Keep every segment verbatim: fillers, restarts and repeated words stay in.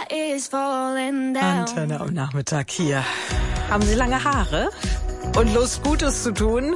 Antenne am Nachmittag hier. Haben Sie lange Haare und Lust, Gutes zu tun?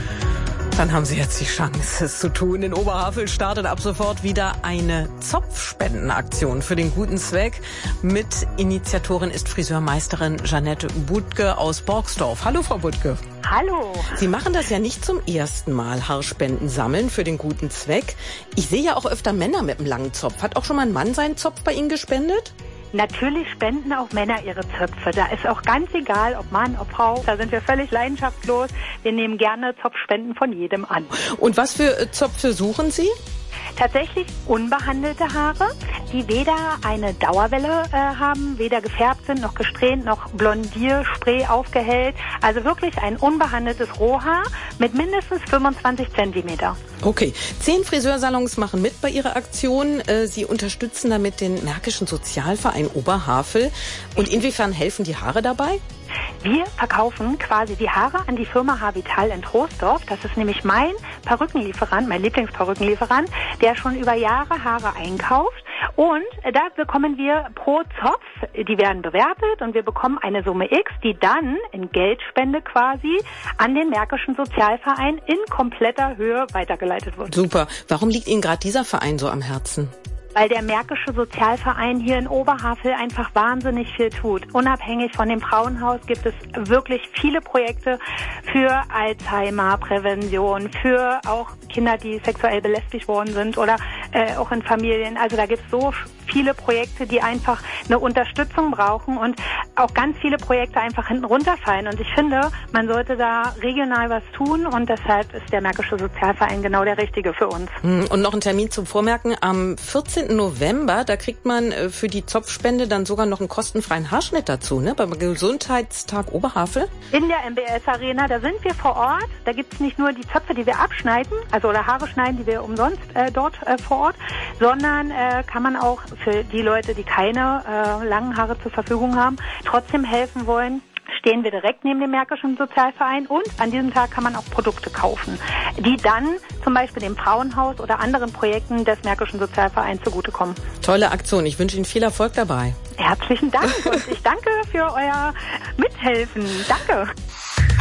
Dann haben Sie jetzt die Chance, es zu tun. In Oberhavel startet ab sofort wieder eine Zopfspendenaktion für den guten Zweck. Mit Initiatorin ist Friseurmeisterin Jeanette Butke aus Borgsdorf. Hallo, Frau Butke. Hallo. Sie machen das ja nicht zum ersten Mal, Haarspenden sammeln für den guten Zweck. Ich sehe ja auch öfter Männer mit einem langen Zopf. Hat auch schon mal ein Mann seinen Zopf bei Ihnen gespendet? Natürlich spenden auch Männer ihre Zöpfe. Da ist auch ganz egal, ob Mann, ob Frau. Da sind wir völlig leidenschaftslos. Wir nehmen gerne Zopfspenden von jedem an. Und was für Zöpfe suchen Sie? Tatsächlich unbehandelte Haare, die weder eine Dauerwelle äh, haben, weder gefärbt sind, noch gesträhnt, noch Blondierspray aufgehellt. Also wirklich ein unbehandeltes Rohhaar mit mindestens fünfundzwanzig Zentimeter. Okay, zehn Friseursalons machen mit bei Ihrer Aktion. Sie unterstützen damit den Märkischen Sozialverein Oberhavel. Und inwiefern helfen die Haare dabei? Wir verkaufen quasi die Haare an die Firma Haarvital in Troisdorf. Das ist nämlich mein Perückenlieferant, mein Lieblingsperückenlieferant, der schon über Jahre Haare einkauft. Und da bekommen wir pro Zopf, die werden bewertet und wir bekommen eine Summe X, die dann in Geldspende quasi an den Märkischen Sozialverein in kompletter Höhe weitergeleitet wird. Super. Warum liegt Ihnen gerade dieser Verein so am Herzen? Weil der Märkische Sozialverein hier in Oberhavel einfach wahnsinnig viel tut. Unabhängig von dem Frauenhaus gibt es wirklich viele Projekte für Alzheimer-Prävention, für auch Kinder, die sexuell belästigt worden sind oder äh, auch in Familien. Also da gibt es so viele Projekte, die einfach eine Unterstützung brauchen und auch ganz viele Projekte einfach hinten runterfallen. Und ich finde, man sollte da regional was tun und deshalb ist der Märkische Sozialverein genau der Richtige für uns. Und noch ein Termin zum Vormerken am vierzehnten November, da kriegt man für die Zopfspende dann sogar noch einen kostenfreien Haarschnitt dazu, ne? Beim Gesundheitstag Oberhavel. In der M B S Arena, da sind wir vor Ort. Da gibt es nicht nur die Zöpfe, die wir abschneiden, also oder Haare schneiden, die wir umsonst äh, dort äh, vor Ort, sondern äh, kann man auch für die Leute, die keine äh, langen Haare zur Verfügung haben, trotzdem helfen wollen, stehen wir direkt neben dem Märkischen Sozialverein und an diesem Tag kann man auch Produkte kaufen, die dann zum Beispiel dem Frauenhaus oder anderen Projekten des Märkischen Sozialvereins zugutekommen. Tolle Aktion. Ich wünsche Ihnen viel Erfolg dabei. Herzlichen Dank und ich danke für euer Mithelfen. Danke.